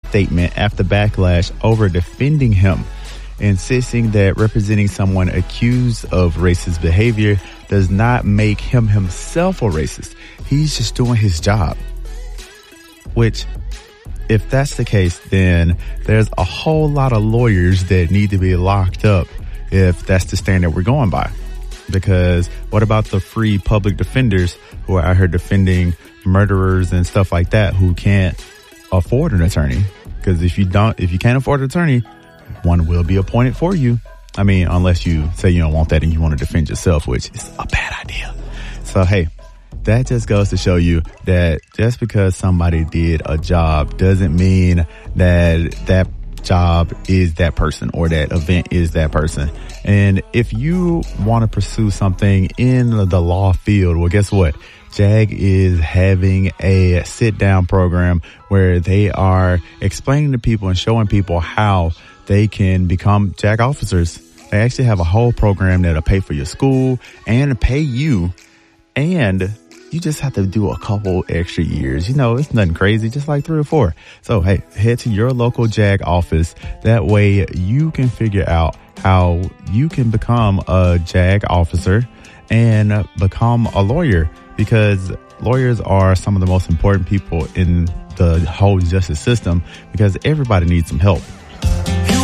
statement after backlash over defending him, insisting that representing someone accused of racist behavior does not make him himself a racist. He's just doing his job. Which, if that's the case, then there's a whole lot of lawyers that need to be locked up if that's the standard we're going by. Because what about the free public defenders who are out here defending murderers and stuff like that who can't afford an attorney? Because if you can't afford an attorney, one will be appointed for you. I mean, unless you say you don't want that and you want to defend yourself, which is a bad idea. So, hey, that just goes to show you that just because somebody did a job doesn't mean that that job is that person or that event is that person. And if you want to pursue something in the law field, well, guess what? JAG is having a sit-down program where they are explaining to people and showing people how they can become JAG officers. They actually have a whole program that'll pay for your school and pay you, and you just have to do a couple extra years. You know, it's nothing crazy, just like 3 or 4. So, hey, head to your local JAG office. That way you can figure out how you can become a JAG officer and become a lawyer, because lawyers are some of the most important people in the whole justice system, because everybody needs some help.